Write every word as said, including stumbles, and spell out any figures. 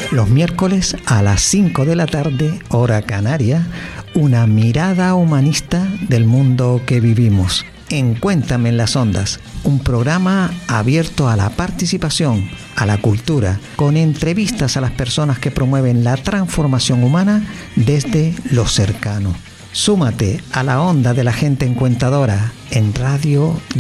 Los miércoles a las cinco de la tarde, hora canaria, una mirada humanista del mundo que vivimos. En Cuéntame en las Ondas, un programa abierto a la participación, a la cultura, con entrevistas a las personas que promueven la transformación humana desde lo cercano. Súmate a la onda de la gente encuentadora en Radio